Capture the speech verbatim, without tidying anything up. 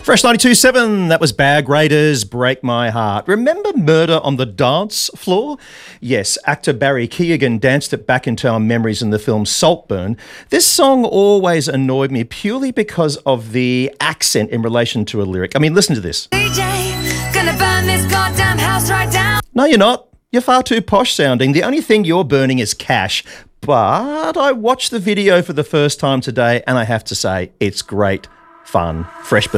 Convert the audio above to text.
Fresh ninety-two point seven, that was Bag Raiders, Break My Heart. Remember Murder on the Dance Floor? Yes, actor Barry Keoghan danced it back into our memories in the film Saltburn. This song always annoyed me purely because of the accent in relation to a lyric. I mean, listen to this. D J, gonna burn this goddamn house right down. No, you're not. You're far too posh sounding. The only thing you're burning is cash. But I watched the video for the first time today and I have to say, it's great fun. Fresh Burn.